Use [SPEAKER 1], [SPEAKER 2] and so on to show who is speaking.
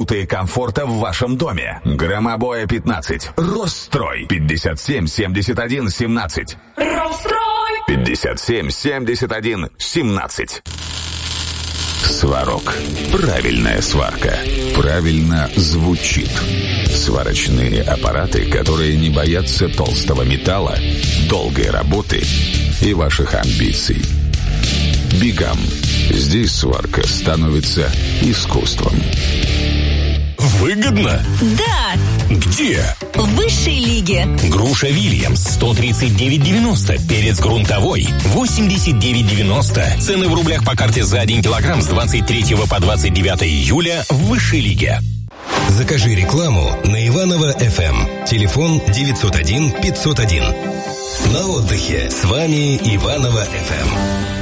[SPEAKER 1] уюта и комфорта в вашем доме. Громобоя 15. Росстрой 57 71 17.
[SPEAKER 2] Росстрой
[SPEAKER 1] 57 71 17. Сварог. Правильная сварка. Правильно звучит. Сварочные аппараты, которые не боятся толстого металла, долгой работы и ваших амбиций. Бигам. Здесь сварка становится искусством.
[SPEAKER 3] Выгодно?
[SPEAKER 4] Да.
[SPEAKER 3] Где?
[SPEAKER 4] В высшей лиге.
[SPEAKER 3] Груша Вильямс 139,90. Перец грунтовой 89,90. Цены в рублях по карте за 1 килограмм с 23 по 29 июля в высшей лиге.
[SPEAKER 5] Закажи рекламу на Иваново ФМ. Телефон 901 501. На отдыхе с вами Иваново ФМ.